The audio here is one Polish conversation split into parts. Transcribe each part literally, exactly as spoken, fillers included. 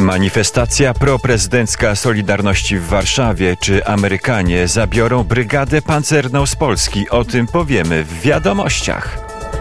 Manifestacja proprezydencka Solidarności w Warszawie. Czy Amerykanie zabiorą brygadę pancerną z Polski? O tym powiemy w Wiadomościach.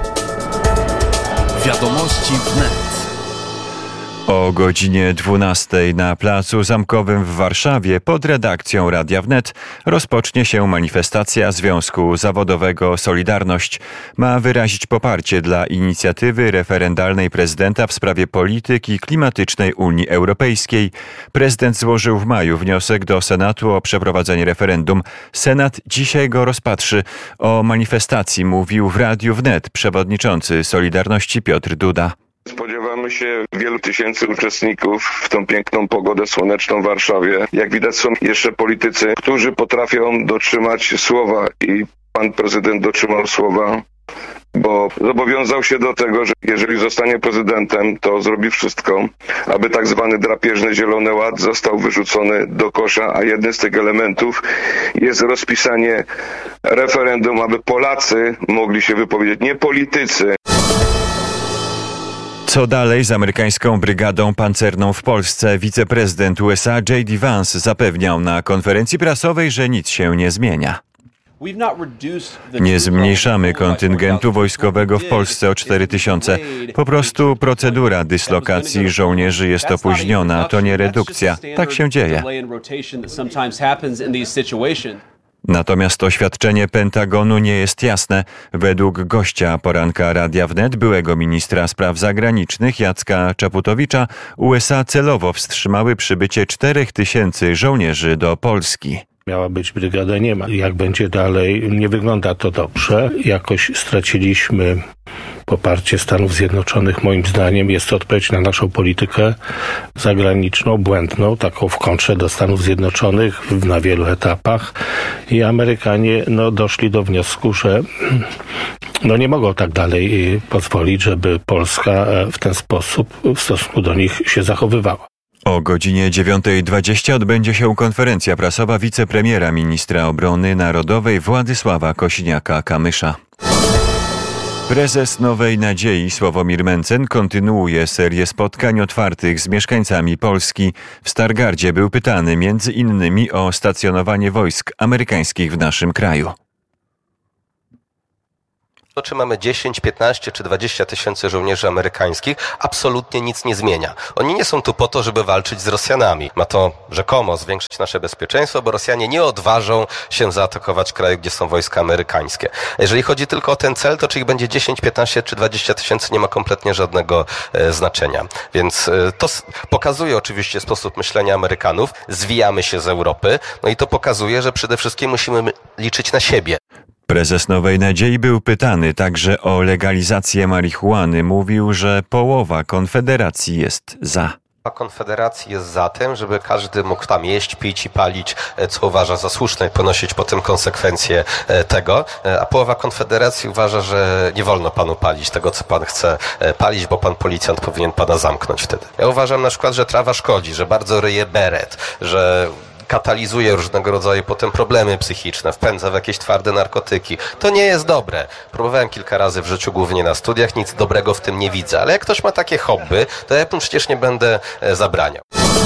Wiadomości wnet. O godzinie dwunastej na Placu Zamkowym w Warszawie pod redakcją Radia Wnet rozpocznie się manifestacja Związku Zawodowego Solidarność. Ma wyrazić poparcie dla inicjatywy referendalnej prezydenta w sprawie polityki klimatycznej Unii Europejskiej. Prezydent złożył w maju wniosek do Senatu o przeprowadzenie referendum. Senat dzisiaj go rozpatrzy. O manifestacji mówił w Radiu Wnet przewodniczący Solidarności Piotr Duda. Spodziewamy się wielu tysięcy uczestników w tą piękną pogodę słoneczną w Warszawie. Jak widać, są jeszcze politycy, którzy potrafią dotrzymać słowa i pan prezydent dotrzymał słowa, bo zobowiązał się do tego, że jeżeli zostanie prezydentem, to zrobi wszystko, aby tak zwany drapieżny Zielony Ład został wyrzucony do kosza, a jednym z tych elementów jest rozpisanie referendum, aby Polacy mogli się wypowiedzieć, nie politycy. Co dalej z amerykańską brygadą pancerną w Polsce? Wiceprezydent U S A J D Vance zapewniał na konferencji prasowej, że nic się nie zmienia. Nie zmniejszamy kontyngentu wojskowego w Polsce o cztery tysiące. Po prostu procedura dyslokacji żołnierzy jest opóźniona, to nie redukcja. Tak się dzieje. Natomiast oświadczenie Pentagonu nie jest jasne. Według gościa poranka Radia Wnet, byłego ministra spraw zagranicznych Jacka Czaputowicza, U S A celowo wstrzymały przybycie czterech tysięcy żołnierzy do Polski. Miała być brygada, nie ma. Jak będzie dalej, nie wygląda to dobrze. Jakoś straciliśmy poparcie Stanów Zjednoczonych, moim zdaniem. Jest to odpowiedź na naszą politykę zagraniczną, błędną, taką w kontrze do Stanów Zjednoczonych na wielu etapach. I Amerykanie no, doszli do wniosku, że no, nie mogą tak dalej pozwolić, żeby Polska w ten sposób w stosunku do nich się zachowywała. O godzinie dziewiątej dwadzieścia odbędzie się konferencja prasowa wicepremiera ministra obrony narodowej Władysława Kosiniaka-Kamysza. Prezes Nowej Nadziei Sławomir Mencen kontynuuje serię spotkań otwartych z mieszkańcami Polski. W Stargardzie był pytany między innymi o stacjonowanie wojsk amerykańskich w naszym kraju. To, czy mamy dziesięć, piętnaście czy dwadzieścia tysięcy żołnierzy amerykańskich, absolutnie nic nie zmienia. Oni nie są tu po to, żeby walczyć z Rosjanami. Ma to rzekomo zwiększyć nasze bezpieczeństwo, bo Rosjanie nie odważą się zaatakować kraju, gdzie są wojska amerykańskie. Jeżeli chodzi tylko o ten cel, to czy ich będzie dziesięć, piętnaście czy dwadzieścia tysięcy, nie ma kompletnie żadnego e, znaczenia. Więc e, to s- pokazuje oczywiście sposób myślenia Amerykanów. Zwijamy się z Europy, no i to pokazuje, że przede wszystkim musimy my- liczyć na siebie. Prezes Nowej Nadziei był pytany także o legalizację marihuany. Mówił, że połowa Konfederacji jest za. Konfederacji jest za tym, żeby każdy mógł tam jeść, pić i palić, co uważa za słuszne i ponosić potem konsekwencje tego. A połowa Konfederacji uważa, że nie wolno panu palić tego, co pan chce palić, bo pan policjant powinien pana zamknąć wtedy. Ja uważam na przykład, że trawa szkodzi, że bardzo ryje beret, że katalizuje różnego rodzaju potem problemy psychiczne, wpędza w jakieś twarde narkotyki. To nie jest dobre. Próbowałem kilka razy w życiu, głównie na studiach, nic dobrego w tym nie widzę. Ale jak ktoś ma takie hobby, to ja mu przecież nie będę zabraniał.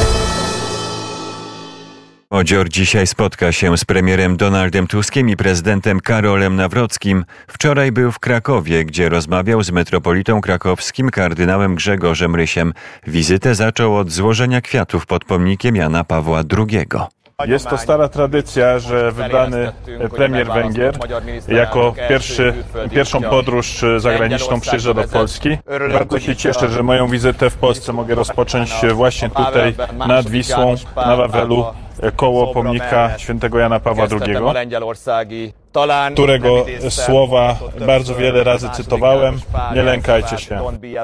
Odzior dzisiaj spotka się z premierem Donaldem Tuskiem i prezydentem Karolem Nawrockim. Wczoraj był w Krakowie, gdzie rozmawiał z metropolitą krakowskim kardynałem Grzegorzem Rysiem. Wizytę zaczął od złożenia kwiatów pod pomnikiem Jana Pawła drugiego. Jest to stara tradycja, że wybrany premier Węgier jako pierwszy, pierwszą podróż zagraniczną przyjeżdża do Polski. Bardzo się cieszę, że moją wizytę w Polsce mogę rozpocząć właśnie tutaj nad Wisłą, na Wawelu, koło pomnika świętego Jana Pawła drugiego, którego słowa bardzo wiele razy cytowałem. Nie lękajcie się.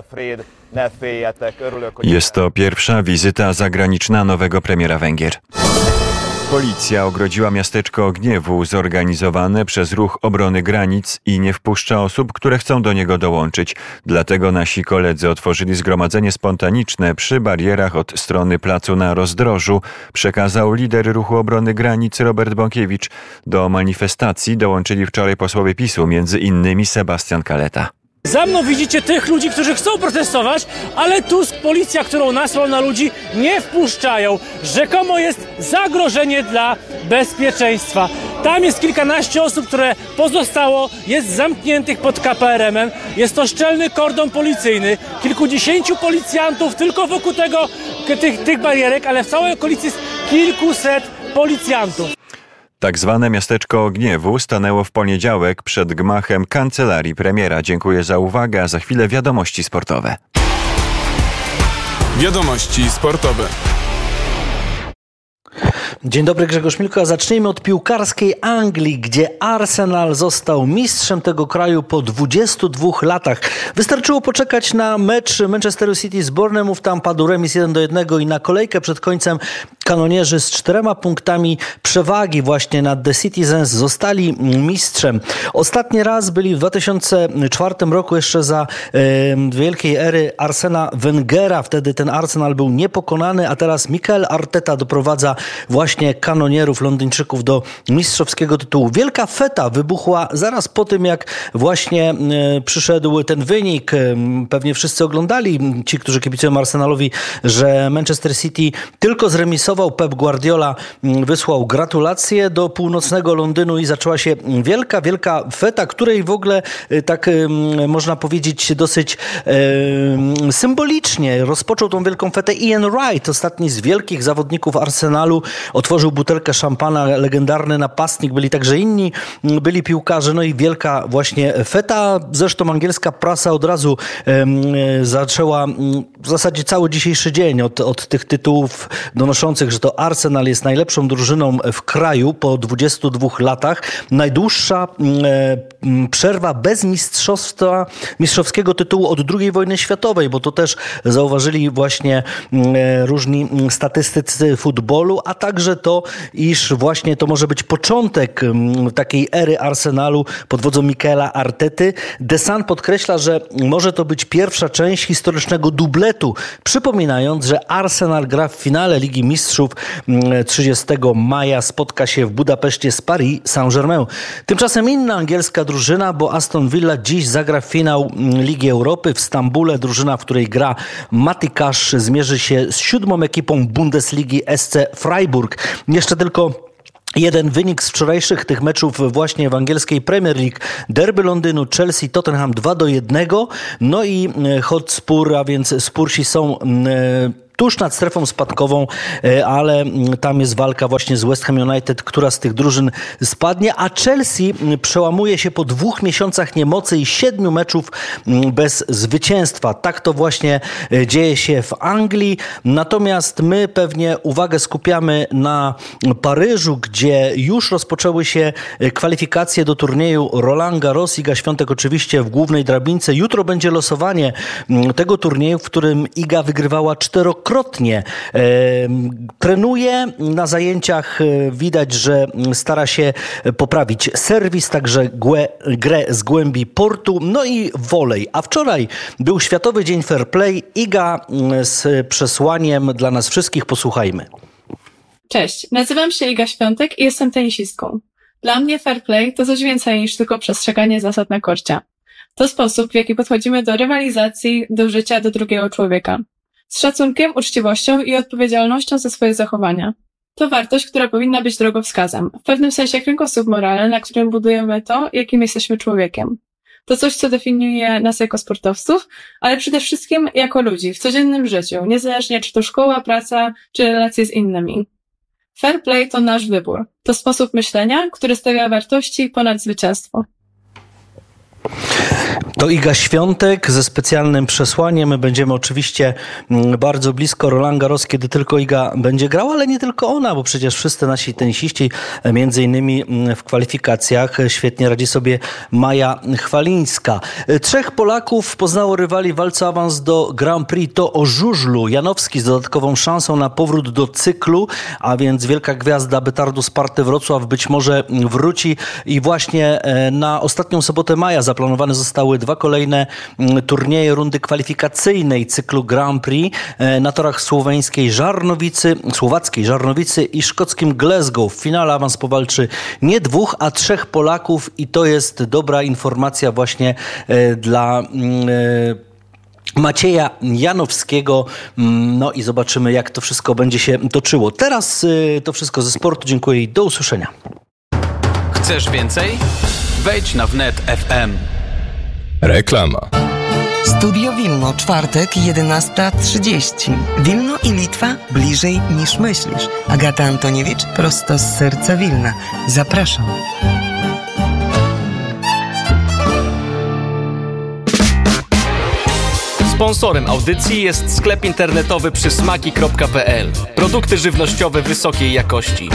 Jest to pierwsza wizyta zagraniczna nowego premiera Węgier. Policja ogrodziła miasteczko Gniewu zorganizowane przez Ruch Obrony Granic i nie wpuszcza osób, które chcą do niego dołączyć. Dlatego nasi koledzy otworzyli zgromadzenie spontaniczne przy barierach od strony placu na Rozdrożu, przekazał lider Ruchu Obrony Granic Robert Bąkiewicz. Do manifestacji dołączyli wczoraj posłowie PiSu, między innymi Sebastian Kaleta. Za mną widzicie tych ludzi, którzy chcą protestować, ale Tusk, policja, którą nasłał na ludzi, nie wpuszczają. Rzekomo jest zagrożenie dla bezpieczeństwa. Tam jest kilkanaście osób, które pozostało, jest zamkniętych pod K P R M-em. Jest to szczelny kordon policyjny. Kilkudziesięciu policjantów tylko wokół tego, tych, tych barierek, ale w całej okolicy jest kilkuset policjantów. Tak zwane miasteczko gniewu stanęło w poniedziałek przed gmachem kancelarii premiera. Dziękuję za uwagę, a za chwilę wiadomości sportowe. Wiadomości sportowe. Dzień dobry, Grzegorz Milko, a zacznijmy od piłkarskiej Anglii, gdzie Arsenal został mistrzem tego kraju po dwudziestu dwóch latach. Wystarczyło poczekać na mecz Manchesteru City z Bournemouth, tam padł remis jeden do jednego i na kolejkę przed końcem kanonierzy z czterema punktami przewagi właśnie nad The Citizens zostali mistrzem. Ostatni raz byli w dwa tysiące czwartym roku jeszcze za e, wielkiej ery Arsena Wengera. Wtedy ten Arsenal był niepokonany, a teraz Mikel Arteta doprowadza właśnie kanonierów Londyńczyków do mistrzowskiego tytułu. Wielka feta wybuchła zaraz po tym, jak właśnie e, przyszedł ten wynik. E, pewnie wszyscy oglądali, ci, którzy kibicują Arsenalowi, że Manchester City tylko zremisował. Pep Guardiola wysłał gratulacje do północnego Londynu i zaczęła się wielka, wielka feta, której w ogóle tak można powiedzieć dosyć e, symbolicznie rozpoczął tą wielką fetę Ian Wright, ostatni z wielkich zawodników Arsenalu. Otworzył butelkę szampana, legendarny napastnik, byli także inni, byli piłkarze, no i wielka właśnie feta. Zresztą angielska prasa od razu e, zaczęła w zasadzie cały dzisiejszy dzień od, od tych tytułów donoszących, że to Arsenal jest najlepszą drużyną w kraju po dwudziestu dwóch latach. Najdłuższa e, przerwa bez mistrzostwa, mistrzowskiego tytułu od drugiej wojny światowej, bo to też zauważyli właśnie e, różni statystycy futbolu, a także to, iż właśnie to może być początek m, takiej ery Arsenalu pod wodzą Mikela Artety. The Sun podkreśla, że może to być pierwsza część historycznego dubletu, przypominając, że Arsenal gra w finale Ligi Mistrzów trzydziestego maja, spotka się w Budapeszcie z Paris Saint-Germain. Tymczasem inna angielska drużyna, bo Aston Villa dziś zagra w finał Ligi Europy w Stambule. Drużyna, w której gra Mati Cash, zmierzy się z siódmą ekipą Bundesligi S C Freiburg. Jeszcze tylko jeden wynik z wczorajszych tych meczów właśnie w angielskiej Premier League. Derby Londynu, Chelsea, Tottenham dwa do jednego. No i Hotspur, a więc Spursi są e, tuż nad strefą spadkową, ale tam jest walka właśnie z West Ham United, która z tych drużyn spadnie, a Chelsea przełamuje się po dwóch miesiącach niemocy i siedmiu meczów bez zwycięstwa. Tak to właśnie dzieje się w Anglii. Natomiast my pewnie uwagę skupiamy na Paryżu, gdzie już rozpoczęły się kwalifikacje do turnieju Roland Garros. Iga Świątek oczywiście w głównej drabince. Jutro będzie losowanie tego turnieju, w którym Iga wygrywała czterokrotnie. Krotnie. E, trenuje na zajęciach, widać, że stara się poprawić serwis, także głę, grę z głębi portu, no i wolej. A wczoraj był Światowy Dzień Fair Play. Iga z przesłaniem dla nas wszystkich, posłuchajmy. Cześć, nazywam się Iga Świątek i jestem tenisistką. Dla mnie fair play to coś więcej niż tylko przestrzeganie zasad na korcie. To sposób, w jaki podchodzimy do rywalizacji, do życia, do drugiego człowieka. Z szacunkiem, uczciwością i odpowiedzialnością za swoje zachowania. To wartość, która powinna być drogowskazem, w pewnym sensie kręgosłup moralny, na którym budujemy to, jakim jesteśmy człowiekiem. To coś, co definiuje nas jako sportowców, ale przede wszystkim jako ludzi w codziennym życiu, niezależnie czy to szkoła, praca, czy relacje z innymi. Fair play to nasz wybór. To sposób myślenia, który stawia wartości ponad zwycięstwo. To Iga Świątek ze specjalnym przesłaniem. My będziemy oczywiście bardzo blisko Roland Garros, kiedy tylko Iga będzie grała, ale nie tylko ona, bo przecież wszyscy nasi tenisiści, między innymi w kwalifikacjach, świetnie radzi sobie Maja Chwalińska. Trzech Polaków poznało rywali w walce o awans do Grand Prix. To o żużlu. Janowski z dodatkową szansą na powrót do cyklu, a więc wielka gwiazda Betardu Sparty Wrocław być może wróci i właśnie na ostatnią sobotę maja zapraszam zaplanowane zostały dwa kolejne turnieje rundy kwalifikacyjnej cyklu Grand Prix na torach słoweńskiej Żarnowicy, słowackiej Żarnowicy i szkockim Glasgow. W finale awans powalczy nie dwóch, a trzech Polaków i to jest dobra informacja właśnie dla Macieja Janowskiego. No i zobaczymy, jak to wszystko będzie się toczyło. Teraz to wszystko ze sportu. Dziękuję i do usłyszenia. Chcesz więcej? Wejdź na wnet kropka f m. Reklama. Studio Wilno, czwartek, jedenasta trzydzieści. Wilno i Litwa bliżej niż myślisz. Agata Antoniewicz, prosto z serca Wilna. Zapraszam. Sponsorem audycji jest sklep internetowy przysmaki kropka p l. Produkty żywnościowe wysokiej jakości.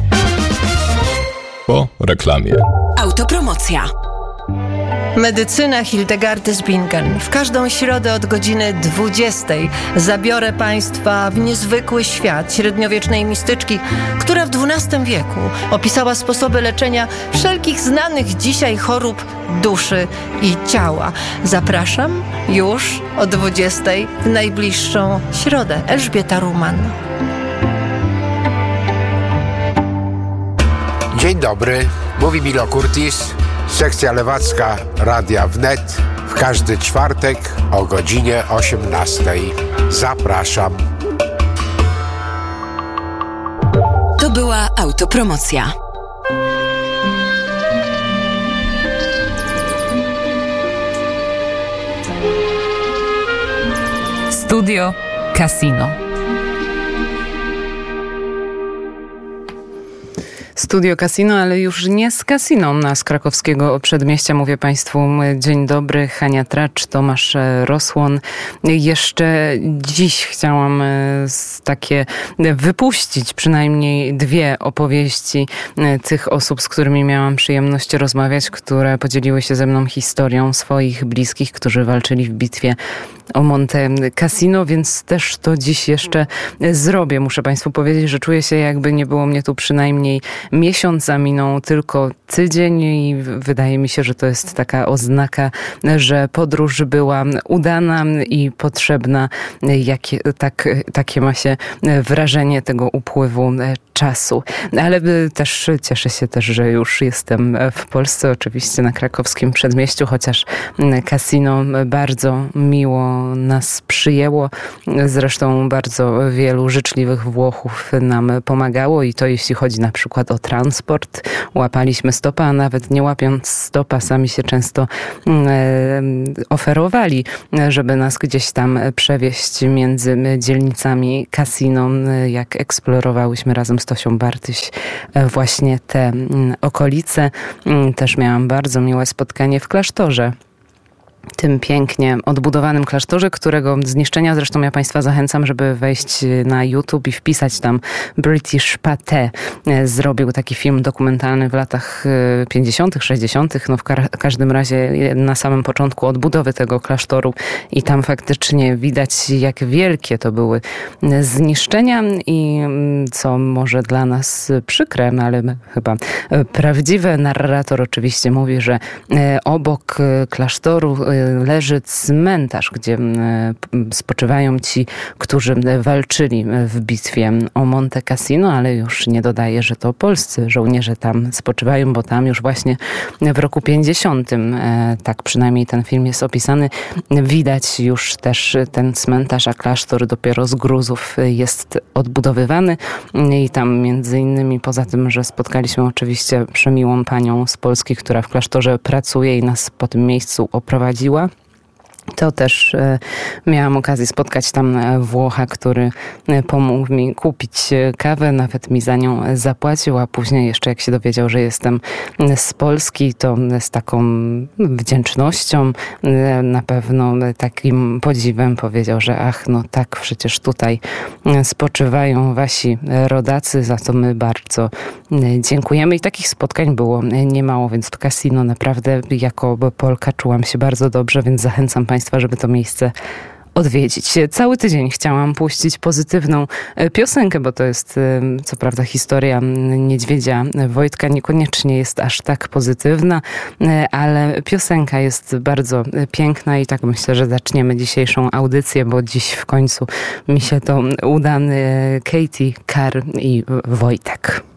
Po reklamie. Autopromocja. Medycyna Hildegardy z Bingen. W każdą środę od godziny dwudziestej zabiorę Państwa w niezwykły świat średniowiecznej mistyczki, która w dwunastym wieku opisała sposoby leczenia wszelkich znanych dzisiaj chorób duszy i ciała. Zapraszam już o dwudziestej w najbliższą środę. Elżbieta Ruman. Dzień dobry, mówi Milo Curtis. Sekcja lewacka Radia Wnet w każdy czwartek o godzinie osiemnastej. Zapraszam. To była autopromocja. Studio Casino. Studio Casino, ale już nie z Casino, z krakowskiego przedmieścia. Mówię Państwu dzień dobry, Hania Tracz, Tomasz Rosłon. Jeszcze dziś chciałam takie wypuścić przynajmniej dwie opowieści tych osób, z którymi miałam przyjemność rozmawiać, które podzieliły się ze mną historią swoich bliskich, którzy walczyli w bitwie o Monte Cassino, więc też to dziś jeszcze zrobię. Muszę Państwu powiedzieć, że czuję się, jakby nie było mnie tu przynajmniej miesiąc, a minął tylko tydzień i wydaje mi się, że to jest taka oznaka, że podróż była udana i potrzebna. Jakie, tak, takie ma się wrażenie tego upływu czasu. Ale też cieszę się też, że już jestem w Polsce, oczywiście na krakowskim przedmieściu, chociaż Casino bardzo miło nas przyjęło. Zresztą bardzo wielu życzliwych Włochów nam pomagało i to jeśli chodzi na przykład o transport. Łapaliśmy stopa, a nawet nie łapiąc stopa, sami się często e, oferowali, żeby nas gdzieś tam przewieźć między dzielnicami Casino, jak eksplorowałyśmy razem z Tosią Bartyś właśnie te okolice. Też miałam bardzo miłe spotkanie w klasztorze. Tym pięknie odbudowanym klasztorze, którego zniszczenia zresztą ja Państwa zachęcam, żeby wejść na YouTube i wpisać tam British Pathé. Zrobił taki film dokumentalny w latach pięćdziesiątych, sześćdziesiątych. No w ka- każdym razie na samym początku odbudowy tego klasztoru i tam faktycznie widać, jak wielkie to były zniszczenia i co może dla nas przykre, ale chyba prawdziwe. Narrator oczywiście mówi, że obok klasztoru leży cmentarz, gdzie spoczywają ci, którzy walczyli w bitwie o Monte Cassino, ale już nie dodaje, że to polscy żołnierze tam spoczywają, bo tam już właśnie w roku pięćdziesiątym, tak przynajmniej ten film jest opisany, widać już też ten cmentarz, a klasztor dopiero z gruzów jest odbudowywany i tam między innymi poza tym, że spotkaliśmy oczywiście przemiłą panią z Polski, która w klasztorze pracuje i nas po tym miejscu oprowadziła, to też miałam okazję spotkać tam Włocha, który pomógł mi kupić kawę, nawet mi za nią zapłacił, a później jeszcze jak się dowiedział, że jestem z Polski, to z taką wdzięcznością, na pewno takim podziwem powiedział, że ach, no tak, przecież tutaj spoczywają wasi rodacy, za to my bardzo dziękujemy. I takich spotkań było niemało, więc w Casino naprawdę jako Polka czułam się bardzo dobrze, więc zachęcam Państwa, żeby to miejsce odwiedzić. Cały tydzień chciałam puścić pozytywną piosenkę, bo to jest co prawda historia niedźwiedzia Wojtka, niekoniecznie jest aż tak pozytywna, ale piosenka jest bardzo piękna i tak myślę, że zaczniemy dzisiejszą audycję, bo dziś w końcu mi się to uda. Katie, Kar i Wojtek.